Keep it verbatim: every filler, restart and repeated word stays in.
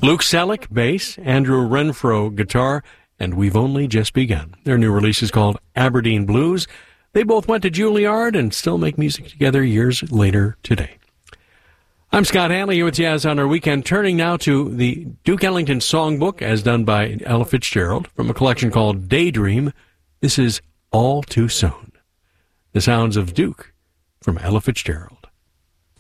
Luke Selleck, bass, Andrew Renfro, guitar, and We've Only Just Begun. Their new release is called Aberdeen Blues. They both went to Juilliard and still make music together years later today. I'm Scott Hanley here with Jazz on our weekend, turning now to the Duke Ellington Songbook as done by Ella Fitzgerald from a collection called Daydream. This is All Too Soon. The sounds of Duke from Ella Fitzgerald.